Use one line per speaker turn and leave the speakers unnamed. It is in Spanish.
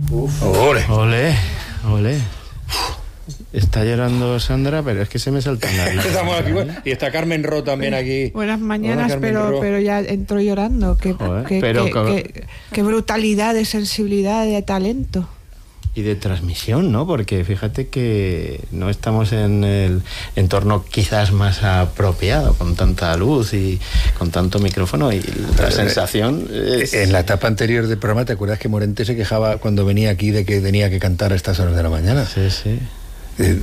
Ole. Está llorando Sandra, pero es que se me salta la
Estamos aquí, y está Carmen Ro también aquí.
Buenas mañanas, pero ya entró llorando. Qué brutalidad de sensibilidad, de talento.
Y de transmisión, ¿no? Porque fíjate que no estamos en el entorno quizás más apropiado, con tanta luz y con tanto micrófono, y la sensación es...
En la etapa anterior del programa, ¿te acuerdas que Morente se quejaba cuando venía aquí de que tenía que cantar a estas horas de la mañana?
Sí.